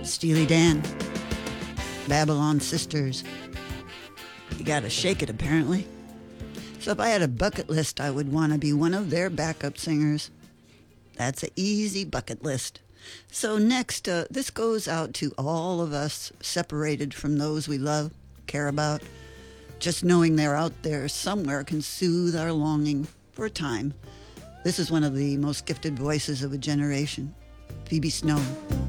Steely Dan, Babylon Sisters. You gotta shake it, apparently. So if I had a bucket list, I would want to be one of their backup singers. That's an easy bucket list. So next, this goes out to all of us separated from those we love, care about. Just knowing they're out there somewhere can soothe our longing for a time. This is one of the most gifted voices of a generation, Phoebe Snow.